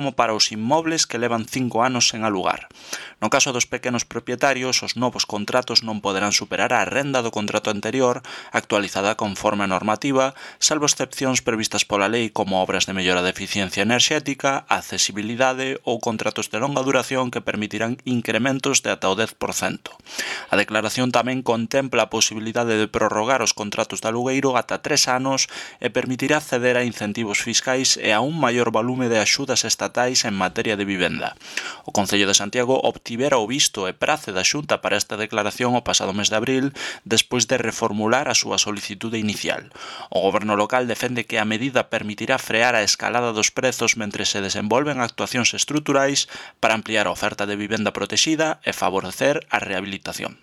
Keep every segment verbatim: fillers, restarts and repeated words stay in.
como para os inmobles que levan cinco anos sen alugar. No caso dos pequenos propietarios, os novos contratos non poderán superar a renda do contrato anterior, actualizada conforme a normativa, salvo excepcións previstas pola lei como obras de mellora de eficiencia enerxética, accesibilidade ou contratos de longa duración que permitirán incrementos de ata o dez por cento. A declaración tamén contempla a posibilidade de prorrogar os contratos de alugueiro ata tres anos e permitirá acceder a incentivos fiscais e a un maior volume de axudas estatais en materia de vivenda. O Concello de Santiago obtivera o visto e prace da Xunta para esta declaración o pasado mes de abril, despois de reformular a súa solicitude inicial. O goberno local defende que a medida permitirá frear a escalada dos prezos mentre se desenvolven actuacións estruturais para ampliar a oferta de vivenda protexida e favorecer a rehabilitación.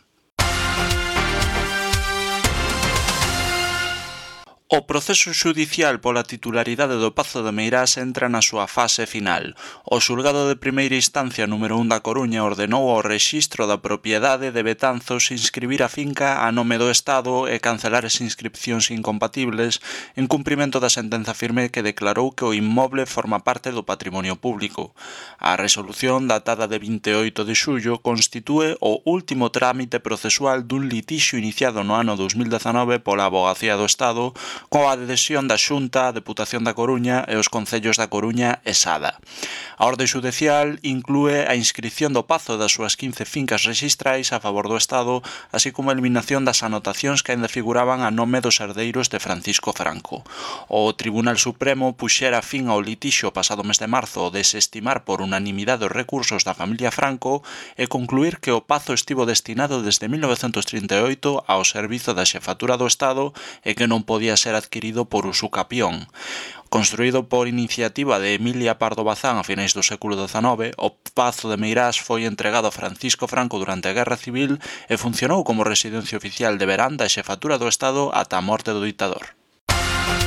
O proceso xudicial pola titularidade do Pazo de Meirás entra na súa fase final. O xulgado de primeira instancia número un da Coruña ordenou ao rexistro da propiedade de Betanzos inscribir a finca a nome do Estado e cancelar as inscripcións incompatibles en cumprimento da sentenza firme que declarou que o inmoble forma parte do patrimonio público. A resolución, datada de vinte e oito de xullo, constitúe o último trámite procesual dun litixio iniciado no ano dous mil dezanove pola Avogacía do Estado coa adhesión da Xunta, a Deputación da Coruña e os concellos da Coruña e Sada. A orde xudicial inclúe a inscripción do Pazo das súas quince fincas rexistrais a favor do Estado, así como a eliminación das anotacións que ainda figuraban a nome dos herdeiros de Francisco Franco. O Tribunal Supremo puxera fin ao litixio pasado mes de marzo ao desestimar por unanimidade os recursos da familia Franco e concluir que o Pazo estivo destinado desde mil novecentos trinta e oito ao servizo da Xefatura do Estado e que non podía ser adquirido por usucapión. Construído por iniciativa de Emilia Pardo Bazán a finais do século dezanove, o Pazo de Meirás foi entregado a Francisco Franco durante a Guerra Civil e funcionou como residencia oficial de verán da Xefatura do Estado ata a morte do ditador.